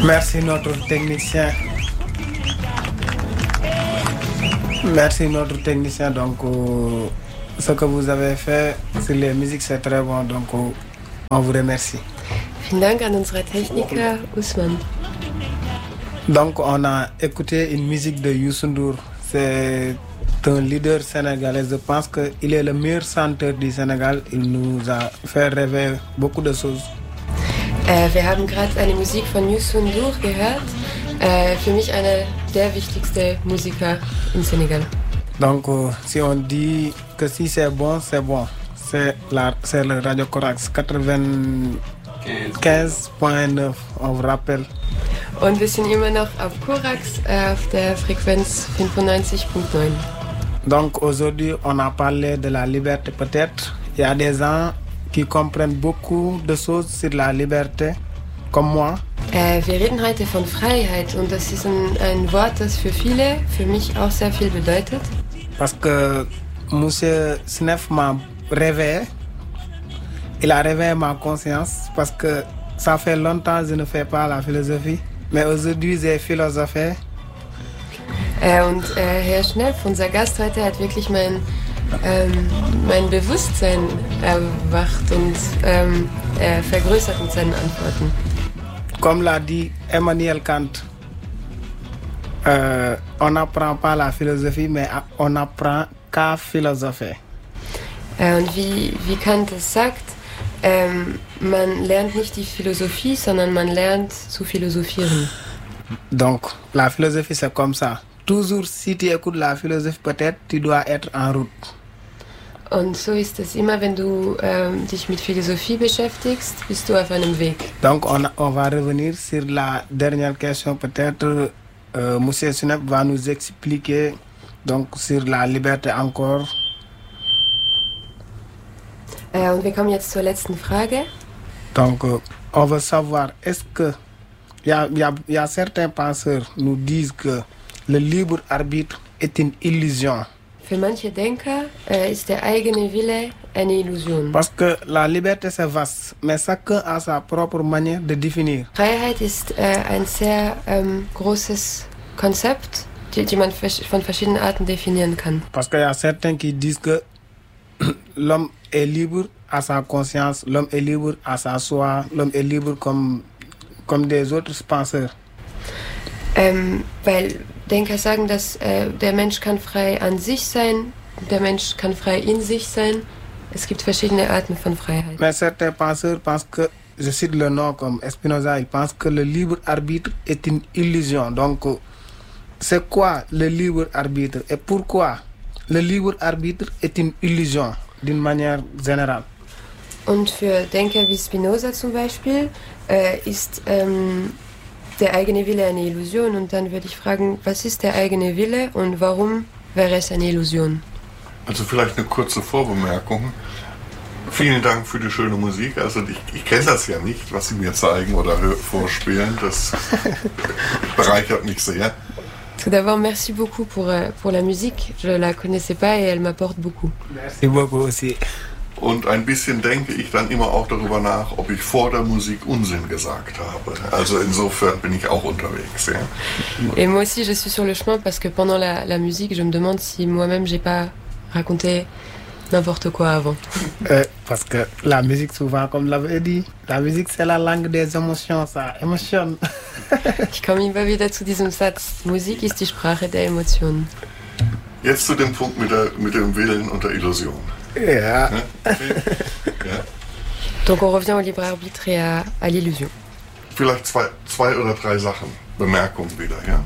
Merci notre technicien. Merci notre technicien. Donc, ce que vous avez fait sur les musiques, c'est très bon. Donc, on vous remercie. Vielen Dank an unsere Techniker Usman. Donc, on a écouté une musique de Youssou N'Dour. C'est un leader sénégalais. Je pense qu'il est le meilleur chanteur du Sénégal. Il nous a fait rêver beaucoup de choses. Wir haben gerade eine Musik von Youssou N'Dour gehört. Für mich einer der wichtigsten Musiker im Sénégal. Donc, si on dit que si c'est bon, c'est bon. C'est le Radio Corax 95.9, on vous rappelle. Und wir sind immer noch auf Corax, auf der Frequenz 95.9. Donc, aujourd'hui, on a parlé de la liberté peut-être. Il y a des gens qui comprennent beaucoup de choses sur la liberté, comme moi. Wir reden heute von Freiheit und das ist ein Wort, das für viele, für mich auch sehr viel bedeutet. Parce que Monsieur Snef m'a réveillé. Il a réveillé ma conscience parce que ça fait longtemps que je ne fais pas la philosophie. Mais aujourd'hui, j'ai philosophé. Und Herr Schnepp, unser Gast heute, hat wirklich mein Bewusstsein erwacht und vergrößert mit seinen Antworten. Comme l'a dit Emmanuel Kant, on n'apprend pas la philosophie, mais on apprend qu'à philosopher. Und wie Kant es sagt, man lernt nicht die Philosophie, sondern man lernt zu philosophieren. Donc, la philosophie, c'est comme ça. Toujours, si tu écoutes la philosophie, peut-être, tu dois être en route. Und so ist es immer, wenn du dich mit Philosophie beschäftigst, bist du auf einem Weg. Donc, on va revenir sur la dernière question. Peut-être, Monsieur Snep va nous expliquer donc, sur la liberté encore. Und wir kommen jetzt zur letzten Frage. Donc, on veut savoir, est-ce que il y a certains penseurs qui nous disent que le libre arbitre est une illusion. Für manche Denker ist der eigene Wille eine Illusion. Parce que la liberté c'est vaste, mais chacun a sa propre manière de définir. Freiheit ist ein sehr großes Konzept, die man von verschiedenen Arten definieren kann. Parce qu'il y a certains qui disent que l'homme est libre à sa conscience, l'homme est libre à sa soi, l'homme est libre comme des autres penseurs. Weil Denker sagen, dass der Mensch kann frei an sich sein, der Mensch kann frei in sich sein. Es gibt verschiedene Arten von Freiheit. Mais certains penseurs pensent que, je cite le nom comme Spinoza, ils pensent que le libre arbitre est une illusion. Donc, c'est quoi le libre arbitre et pourquoi le libre arbitre est une illusion d'une manière générale? Und für Denker wie Spinoza zum Beispiel ist der eigene Wille eine Illusion. Und dann würde ich fragen, was ist der eigene Wille und warum wäre es eine Illusion? Also vielleicht eine kurze Vorbemerkung. Vielen Dank für die schöne Musik. Also ich kenne das ja nicht, was Sie mir zeigen oder vorspielen. Das bereichert mich sehr. Tout d'abord, merci beaucoup pour la musique. Je la connaissais pas et elle m'apporte beaucoup. Merci beaucoup aussi. Und ein bisschen denke ich dann immer auch darüber nach, ob ich vor der Musik Unsinn gesagt habe. Also insofern bin ich auch unterwegs. Ja. Et moi aussi, je suis sur le chemin parce que pendant la musique, je me demande si moi-même, j'ai pas raconté n'importe quoi avant. Parce que la musique, souvent, comme l'avait dit, la musique, c'est la langue des émotions, ça émotionne. Ich komme immer wieder zu diesem Satz, Musik ist die Sprache der Emotionen. Jetzt zu dem Punkt mit dem Willen und der Illusion. Ja. Ja. Donc on revient au libre arbitre et à l'illusion. Vielleicht zwei oder drei Sachen, Bemerkungen wieder. Ja?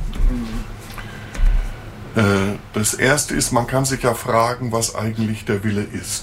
Das erste ist, man kann sich ja fragen, was eigentlich der Wille ist.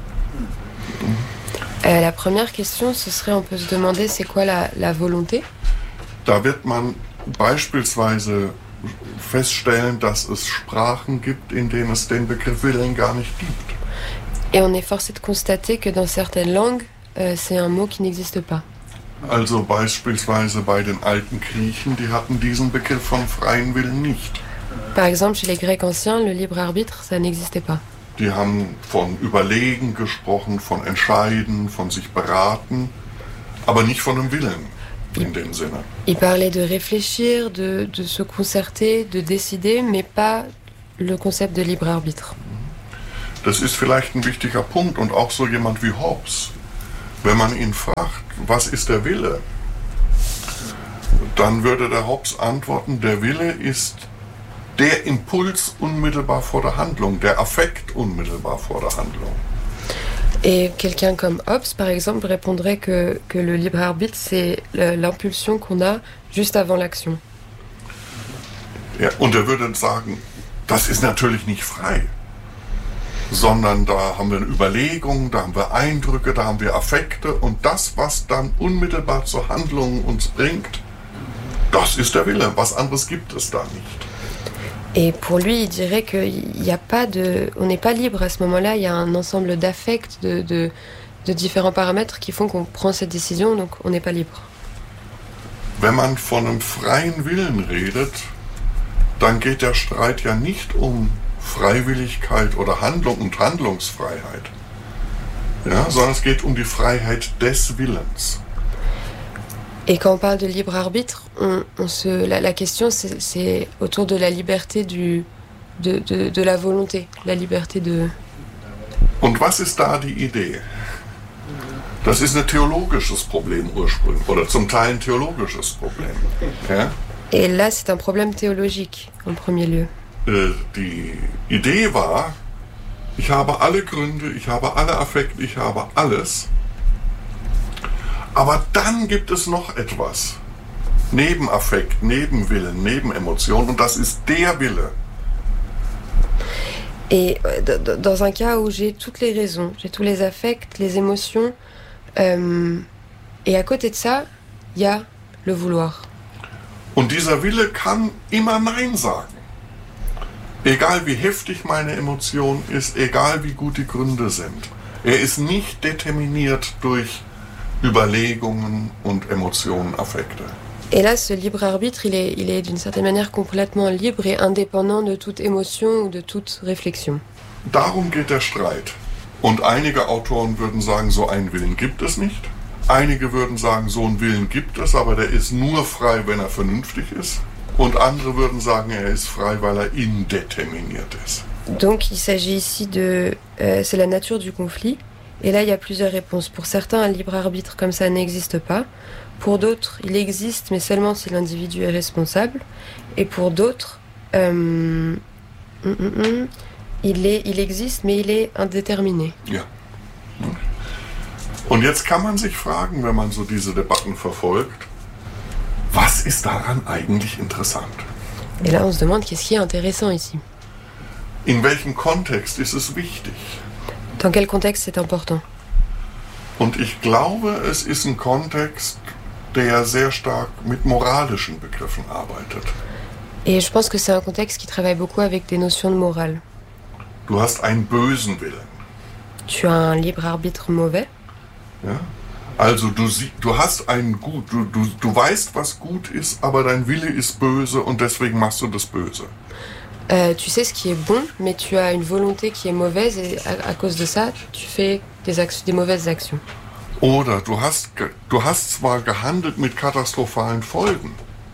La première question, ce serait, on peut se demander, c'est quoi la volonté? Da wird man beispielsweise feststellen, dass es Sprachen gibt, in denen es den Begriff Willen gar nicht gibt. Et on est forcé de constater que dans certaines langues, c'est un mot qui n'existe pas. Also beispielsweise bei den alten Griechen, die hatten diesen Begriff vom freien Willen nicht. Par exemple, chez les Grecs anciens, le libre arbitre, ça n'existait pas. Die haben von Überlegen gesprochen, von Entscheiden, von sich beraten, aber nicht von einem Willen. in dem Sinne. Il parlait de réfléchir, de se concerter, de décider, mais pas le concept de libre arbitre. Das ist vielleicht ein wichtiger Punkt und auch so jemand wie Hobbes. Wenn man ihn fragt, was ist der Wille? Dann würde der Hobbes antworten, der Wille ist der Impuls unmittelbar vor der Handlung, der Affekt unmittelbar vor der Handlung. Et quelqu'un comme Hobbes, par exemple, répondrait que le libre arbitre, c'est l'impulsion qu'on a juste avant l'action. Ja, und er würde sagen, das ist natürlich nicht frei, sondern da haben wir eine Überlegung, da haben wir Eindrücke, da haben wir Affekte und das, was dann unmittelbar zur Handlung uns bringt, das ist der Wille. Was anderes gibt es da nicht. Et pour lui, il dirait on n'est pas libre à ce moment-là, il y a un ensemble d'affects, de différents paramètres qui font qu'on prend cette décision, donc on n'est pas libre. Wenn man von einem freien Willen redet, dann geht der Streit ja nicht um Freiwilligkeit oder Handlung und Handlungsfreiheit, ja, sondern es geht um die Freiheit des Willens. Et quand on parle de libre arbitre, la question c'est autour de la liberté de la volonté, la liberté de... Und was ist da die Idee? Das ist ein theologisches Problem ursprünglich, oder zum Teil ein theologisches Problem. Ja? Et là, c'est un problème théologique, en premier lieu. Die Idee war, ich habe alle Gründe, ich habe alle Affekte, ich habe alles. Aber dann gibt es noch etwas. Neben Affekt, neben Willen, neben Emotion, und das ist der Wille. Et dans un cas où j'ai toutes les raisons, j'ai tous les affects, les émotions, et à côté de ça, il y a le vouloir. Und dieser Wille kann immer Nein sagen. Egal wie heftig meine Emotion ist, egal wie gut die Gründe sind. Er ist nicht determiniert durch Überlegungen und Emotionen, Affekte. Et là, ce libre arbitre, il est d'une certaine manière complètement libre et indépendant de toute émotion ou de toute réflexion. Darum geht der Streit. Und einige Autoren würden sagen, so einen Willen gibt es nicht. Einige würden sagen, so einen Willen gibt es, aber der ist nur frei, wenn er vernünftig ist. Und andere würden sagen, er ist frei, weil er indeterminiert ist. Donc, il s'agit ici c'est la nature du conflit. Et là, il y a plusieurs réponses. Pour certains, un libre arbitre comme ça n'existe pas. Pour d'autres, il existe, mais seulement si l'individu est responsable. Et pour d'autres, il existe, mais il est indéterminé. Ja. Und jetzt kann man sich fragen, wenn man so diese Debatten verfolgt, was ist daran eigentlich interessant? Et là, on se demande qu'est-ce qui est intéressant ici. In welchem Kontext ist es wichtig? Dans quel contexte c'est important? Und ich glaube, es ist ein Kontext, der sehr stark mit moralischen Begriffen arbeitet. Et je pense que c'est un contexte qui travaille beaucoup avec des notions de morale. Du hast einen bösen Willen. Tu as un libre arbitre mauvais. Ja? Also du hast einen gut, du weißt, was gut ist, aber dein Wille ist böse und deswegen machst du das Böse. Tu sais ce qui est bon, mais tu as une volonté qui est mauvaise et à cause de ça, tu fais des mauvaises actions. Oder du hast zwar gehandelt mit katastrophalen Folgen,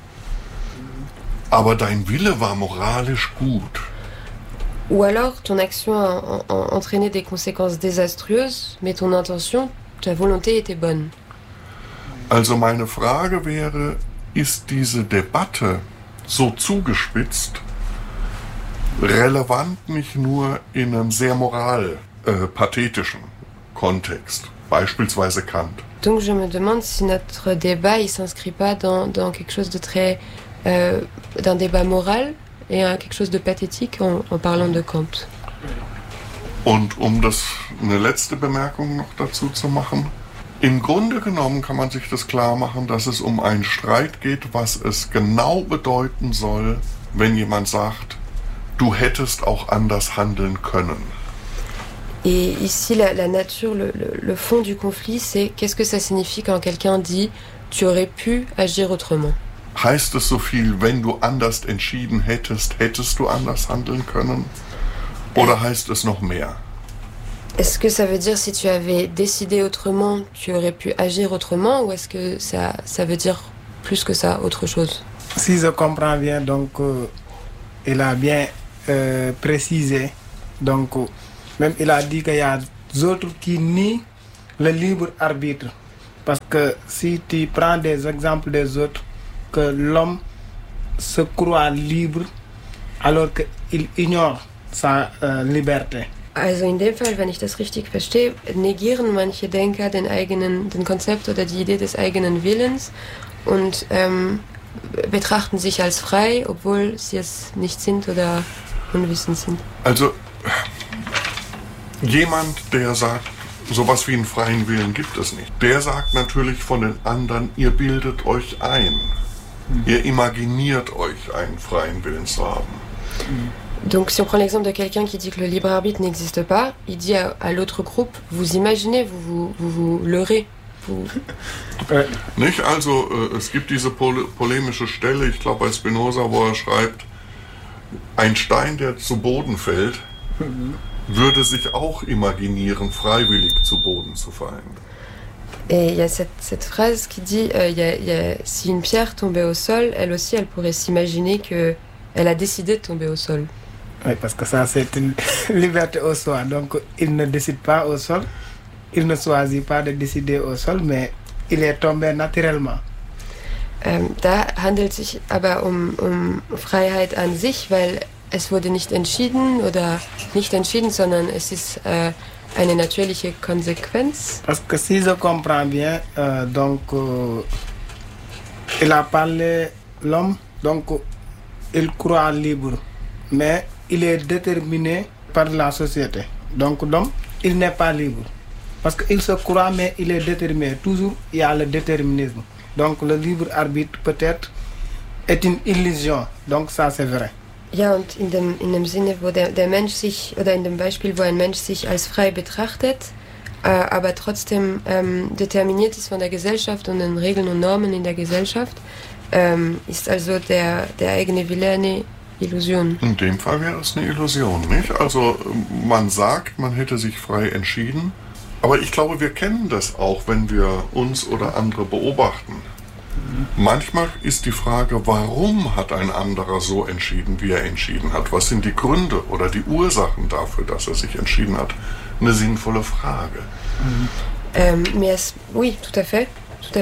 aber dein Wille war moralisch gut. Ou alors ton action a entraîné des conséquences désastreuses, mais ton intention, ta volonté était bonne. Also meine Frage wäre, ist diese Debatte so zugespitzt, relevant nicht nur in einem sehr pathetischen Kontext, beispielsweise Kant. Donc je me demande si notre débat il s'inscrit pas dans quelque chose de très d'un débat moral et quelque chose de pathétique en parlant de Kant. Und um eine letzte Bemerkung noch dazu zu machen, im Grunde genommen kann man sich das klar machen, dass es um einen Streit geht, was es genau bedeuten soll, wenn jemand sagt, du hättest auch anders handeln können. Et ici, la nature, le fond du conflit, c'est qu'est-ce que ça signifie quand quelqu'un dit « tu aurais pu agir autrement ». Heißt es so viel, wenn du anders entschieden hättest, hättest du anders handeln können? Oder heißt es noch mehr? Est-ce que ça veut dire si tu avais décidé autrement, tu aurais pu agir autrement, ou est-ce que ça veut dire plus que ça, autre chose? Si je comprends bien, donc il a bien précisé. Donc même il a dit qu'il y a d'autres qui nient le libre arbitre. Parce que si tu prends des exemples des autres, que l'homme se croit libre alors qu'il ignore sa liberté. Also in dem Fall, wenn ich das richtig verstehe, negieren manche Denker den Konzept oder die Idee des eigenen Willens und betrachten sich als frei, obwohl sie es nicht sind oder unwissend sind. Also jemand, der sagt, sowas wie einen freien Willen gibt es nicht, der sagt natürlich von den anderen, ihr bildet euch ein. Ihr imaginiert euch einen freien Willen zu haben. Donc si on prend l'exemple de quelqu'un qui dit que le libre arbitre n'existe pas, il dit à l'autre groupe, vous imaginez, vous leurrez. Nicht? Also es gibt diese polemische Stelle, ich glaube bei Spinoza, wo er schreibt, ein Stein, der zu Boden fällt, würde sich auch imaginieren, freiwillig zu Boden zu fallen. Et il y a cette phrase qui dit, si une pierre tombait au sol, elle aussi, elle pourrait s'imaginer qu'elle a décidé de tomber au sol. Oui, parce que ça, c'est une liberté au choix. Donc, il ne décide pas au sol, il ne choisit pas de décider au sol, mais il est tombé naturellement. Da handelt es sich aber um Freiheit an sich, weil es wurde nicht entschieden oder nicht entschieden, sondern es ist eine natürliche Konsequenz. Parce que si je comprends bien, il a parlé l'homme, donc il croit libre, mais il est déterminé par la société. Donc l'homme, il n'est pas libre. Parce qu'il se croit, mais il est déterminé. Toujours, il y a le déterminisme. Donc le libre arbitre peut-être est une illusion. Donc ça, c'est vrai. Ja, und in dem Sinne, wo der Mensch sich, oder in dem Beispiel, wo ein Mensch sich als frei betrachtet, aber trotzdem determiniert ist von der Gesellschaft und den Regeln und Normen in der Gesellschaft, ist also der eigene Wille eine Illusion. In dem Fall wäre es eine Illusion, nicht? Also man sagt, man hätte sich frei entschieden, aber ich glaube, wir kennen das auch, wenn wir uns oder andere beobachten. Manchmal ist die Frage, warum hat ein anderer so entschieden, wie er entschieden hat? Was sind die Gründe oder die Ursachen dafür, dass er sich entschieden hat? Eine sinnvolle Frage. Oui, tout à fait.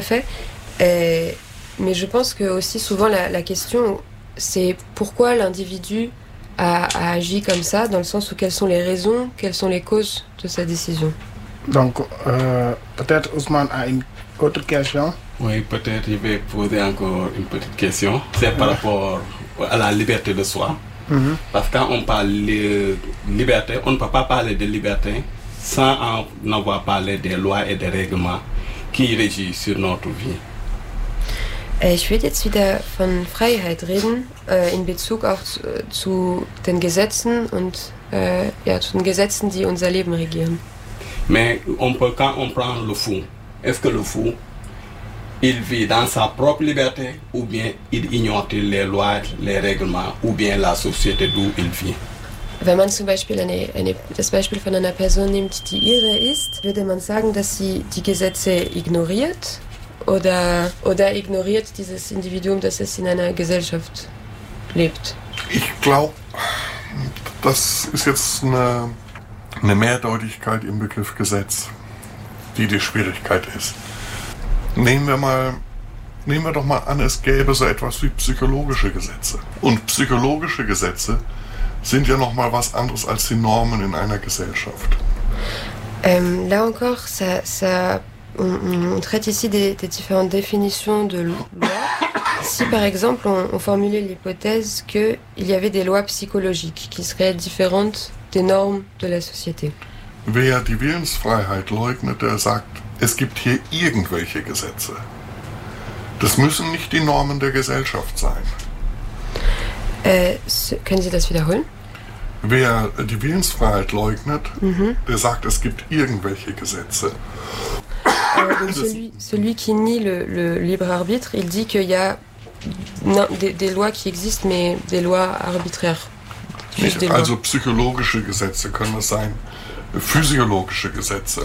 Mais je pense que aussi souvent la question, c'est pourquoi l'individu a agi comme ça, dans le sens où quelles sont les raisons, quelles sont les causes de sa décision. Donc, peut-être Ousmane a une autre question. Oui, peut-être je vais poser encore une petite question. C'est par rapport à la liberté de soi. Parce que quand on parle de liberté, on ne peut pas parler de liberté sans en avoir parlé des lois et des règlements qui régissent sur notre vie. Ich würde jetzt wieder von Freiheit reden, in Bezug auch zu den Gesetzen und zu den Gesetzen, die unser Leben regieren. Mais quand on prend le fou, est-ce que le fou, il vit dans sa propre liberté ou bien il ignore les lois, les règlements ou bien la société d'où il vit? Wenn man zum Beispiel das Beispiel von einer Person nimmt, die irre ist, würde man sagen, dass sie die Gesetze ignoriert oder ignoriert dieses Individuum, dass es in einer Gesellschaft lebt. Ich glaube, das ist jetzt eine Mehrdeutigkeit im Begriff Gesetz, die Schwierigkeit ist. Nehmen wir doch mal an, es gäbe so etwas wie psychologische Gesetze. Und psychologische Gesetze sind ja noch mal was anderes als die Normen in einer Gesellschaft. Là encore, on traite ici des différentes définitions de loi. Si par exemple on formulait l'hypothèse qu'il y avait des lois psychologiques qui seraient différentes des normes de la société. Wer die Willensfreiheit leugnet, der sagt, es gibt hier irgendwelche Gesetze. Das müssen nicht die Normen der Gesellschaft sein. Können Sie das wiederholen? Wer die Willensfreiheit leugnet, der sagt, es gibt irgendwelche Gesetze. Donc celui qui nie le libre arbitre, il dit qu'il y a des lois qui existent, mais des lois arbitraires. Also psychologische Gesetze können es sein. physiologische Gesetze.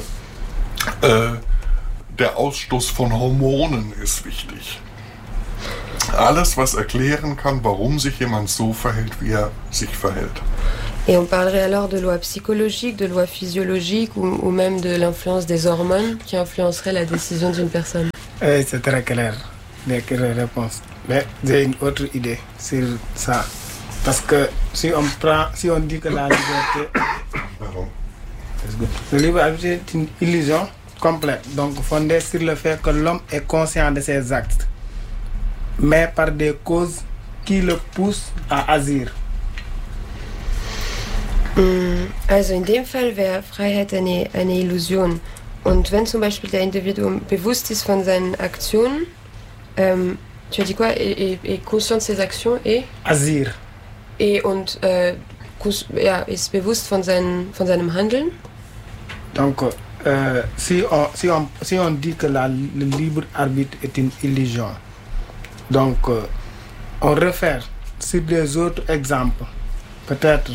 Der Ausstoß von Hormonen ist wichtig. Alles, was erklären kann, warum sich jemand so verhält, wie er sich verhält. Et on parlerait alors de lois psychologiques, de lois physiologiques ou même de l'influence des hormones qui influenceraient la décision d'une personne. C'est très clair, les réponses. Mais j'ai une autre idée sur ça. Parce que si on dit que la liberté... Pardon. Le libre arbitre est une illusion complète, donc fondée sur le fait que l'homme est conscient de ses actes, mais par des causes qui le poussent à agir. Also in dem Fall wäre Freiheit eine Illusion. Und wenn zum Beispiel der Individuum bewusst ist von seinen Aktionen, tu as dit quoi, est conscient de ses actions et Agir. Und ist bewusst von seinem Handeln. Donc, si on dit que le libre arbitre est une illusion, donc on réfère sur des autres exemples, peut-être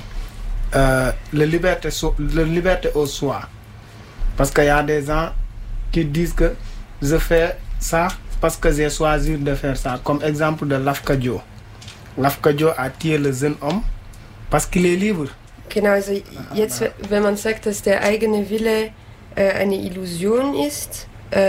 la liberté au soi. Parce qu'il y a des gens qui disent que je fais ça parce que j'ai choisi de faire ça. Comme exemple de Lafka Diop. Lafka Diop a tué le jeune homme parce qu'il est libre. Genau, also jetzt, wenn man sagt, dass der eigene Wille eine Illusion ist,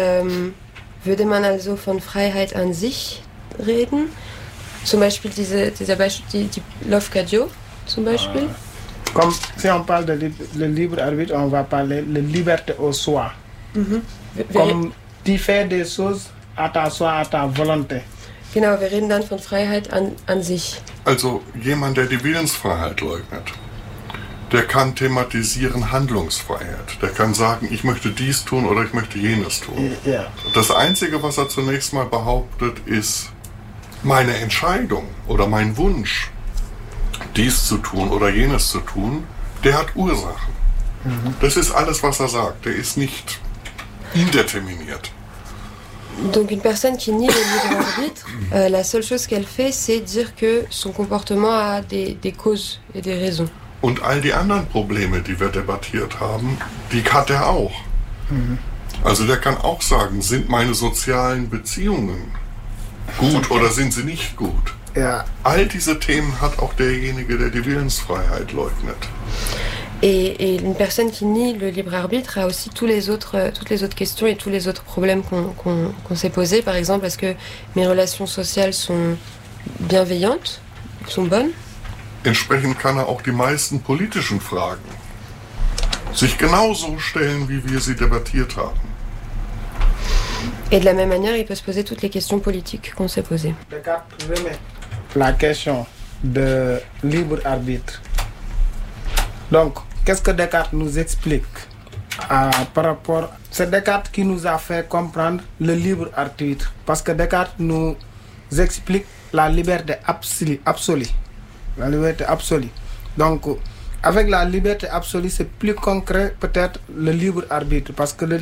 würde man also von Freiheit an sich reden. Zum Beispiel dieser Beispiel, die Lafka Diop zum Beispiel. Comme si on parle de libre arbitre, on va parler de liberté au soi. Comme tu fais des choses à ta soi, à ta volonté. Genau, wir reden dann von Freiheit an sich. Also jemand, der die Willensfreiheit leugnet, der kann thematisieren Handlungsfreiheit. Der kann sagen, ich möchte dies tun oder ich möchte jenes tun. Ja. Das Einzige, was er zunächst mal behauptet, ist meine Entscheidung oder mein Wunsch, dies zu tun oder jenes zu tun, der hat Ursachen. Das ist alles, was er sagt. Der ist nicht indeterminiert. Donc une personne qui nie le libre arbitre, la seule chose qu'elle fait, c'est dire que son comportement a des causes et des raisons. Und all die anderen Probleme, die wir debattiert haben, die hat er auch. Also der kann auch sagen, sind meine sozialen Beziehungen gut oder sind sie nicht gut? Ja. All diese Themen hat auch derjenige, der die Willensfreiheit leugnet. Et une personne qui nie le libre arbitre a aussi toutes les autres questions et tous les autres problèmes qu'on s'est posés. Par exemple, est-ce que mes relations sociales sont bienveillantes, sont bonnes? Entsprechend kann er auch die meisten politischen Fragen sich genauso stellen, wie wir sie debattiert haben. Et de la même manière, il peut se poser toutes les questions politiques qu'on s'est posées. Descartes remet la question de libre arbitre. Donc, qu'est-ce que Descartes nous explique par rapport... C'est Descartes qui nous a fait comprendre le libre arbitre. Parce que Descartes nous explique la liberté absolue. La liberté absolue. Donc, avec la liberté absolue, c'est plus concret peut-être le libre arbitre. Parce que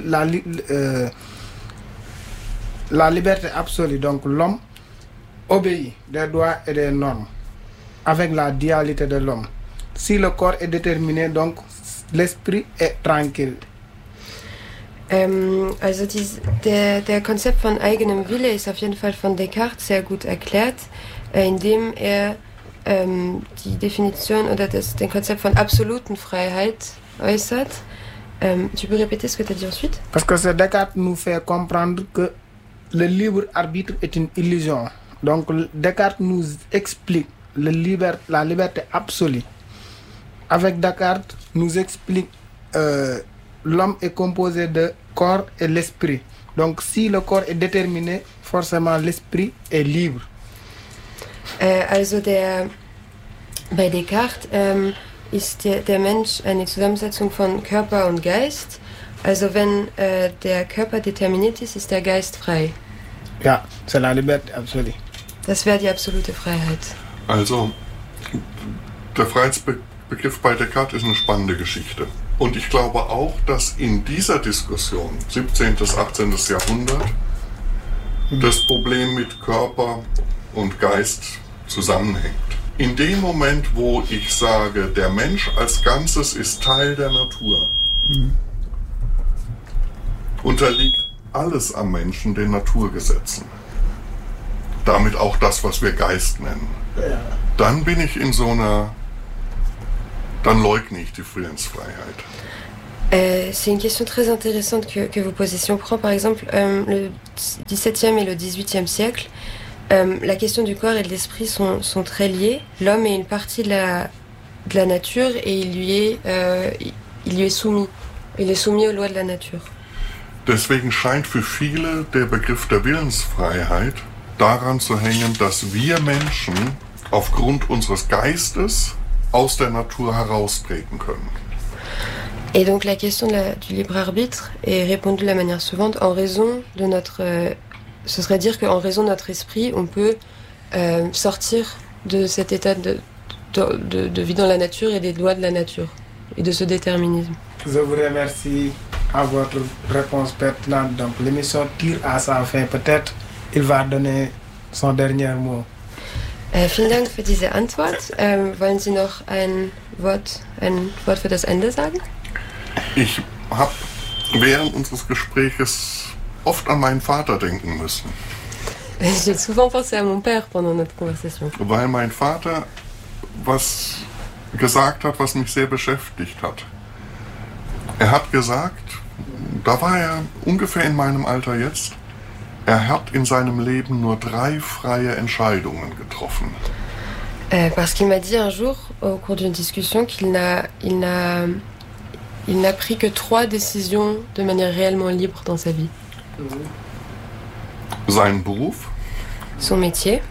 la liberté absolue, donc l'homme obéit des droits et des normes avec la dualité de l'homme. Si le corps est déterminé, donc l'esprit est tranquille. Also der Konzept von eigenem Wille ist auf jeden Fall von Descartes sehr gut erklärt, indem die Definition oder den Konzept von absoluten Freiheit äußert. Tu peux répéter ce que tu as dit ensuite? Parce que Descartes nous fait comprendre que le libre arbitre est une illusion. Donc Descartes nous explique la liberté absolue. Avec Descartes, nous explique l'homme est composé de corps et l'esprit. Donc si le corps est déterminé, forcément l'esprit est libre. Also bei Descartes ist der Mensch eine Zusammensetzung von Körper und Geist. Also wenn der Körper determiniert ist, ist der Geist frei. Ja, c'est la liberté absolue. Das wäre die absolute Freiheit. Also der Freiheitsbegriff bei Descartes ist eine spannende Geschichte. Und ich glaube auch, dass in dieser Diskussion, 17. bis 18. Jahrhundert, das Problem mit Körper und Geist zusammenhängt. In dem Moment, wo ich sage, der Mensch als Ganzes ist Teil der Natur, unterliegt alles am Menschen den Naturgesetzen. Damit auch das, was wir Geist nennen. Dann bin ich in so einer, dann leugne ich die Friedensfreiheit. C'est une question très intéressante que vous posez. Si on prend par exemple le XVIIe et le XVIIIe siècle, la question du corps et de l'esprit sont très liées. L'homme est une partie de la nature et il lui est soumis. Il est soumis aux lois de la nature. Deswegen scheint für viele der Begriff der Willensfreiheit daran zu hängen, dass wir Menschen aufgrund unseres Geistes aus der Natur heraustreten können. Et donc la question du libre arbitre est répondue de la manière suivante: en raison de notre, ce serait dire qu'en raison de notre esprit, on peut sortir de cet état de vie dans la nature et des lois de la nature et de ce déterminisme. Je vous remercie à votre réponse pertinente. Donc l'émission tire à sa fin. Peut-être il va donner son dernier mot. Vielen Dank für diese Antwort. Wollen Sie noch ein Wort für das Ende sagen? Ich habe während unseres Gespräches oft an meinen Vater denken müssen. J'ai souvent pensé à mon père pendant notre conversation. Weil mein Vater was gesagt hat, was mich sehr beschäftigt hat. Er hat gesagt, da war er ungefähr in meinem Alter jetzt, er hat in seinem Leben nur 3 freie Entscheidungen getroffen. Parce qu'il m'a dit un jour, au cours d'une discussion, qu'il n'a pris que 3 décisions de manière réellement libre dans sa vie. Sein Beruf, Son métier,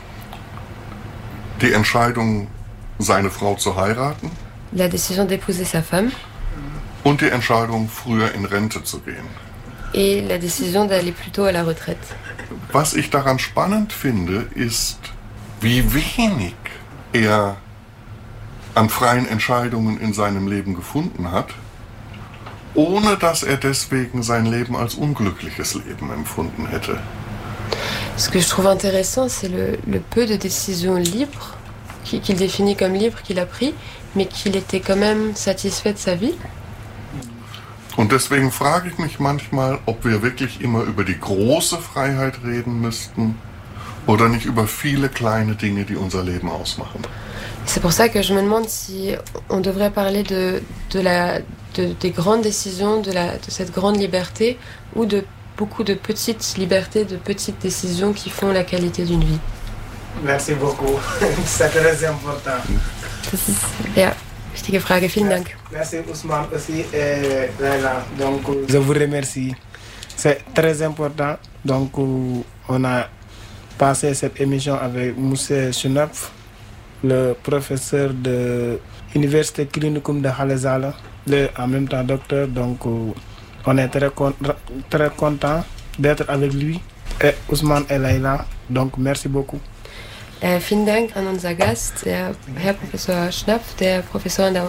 die Entscheidung, seine Frau zu heiraten la décision d'épouser sa femme und die Entscheidung, früher in Rente zu gehen. et la décision d'aller plus tôt à la retraite. Was ich daran spannend finde, ist, wie wenig er an freien Entscheidungen in seinem Leben gefunden hat, ohne dass er deswegen sein Leben als unglückliches Leben empfunden hätte. Ce que je trouve intéressant, c'est le peu de décisions libres qu'il définit comme libres qu'il a pris, mais qu'il était quand même satisfait de sa vie. Und deswegen frage ich mich manchmal, ob wir wirklich immer über die große Freiheit reden müssten oder nicht über viele kleine Dinge, die unser Leben ausmachen. C'est pour ça que je me demande si on devrait parler des grandes décisions, de cette grande liberté, ou de beaucoup de petites libertés, de petites décisions qui font la qualité d'une vie. Merci beaucoup. C'est très important. Das ist, ja, wichtige Frage. Vielen Dank. Merci Ousmane aussi et Laila. Donc je vous remercie. C'est très important. Donc on a passé cette émission avec Moussa Chounapf, le professeur de l'Université Clinicum de Halezala, en même temps docteur. Donc on est très content d'être avec lui et Ousmane et Laila. Donc merci beaucoup. Vielen Dank an unser Gast, der Herr Professor Schnapf, der Professor an der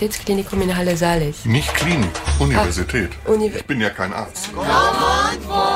Universitätsklinikum in Halle-Saale ist. Nicht Klinik, Universität. Ich bin ja kein Arzt.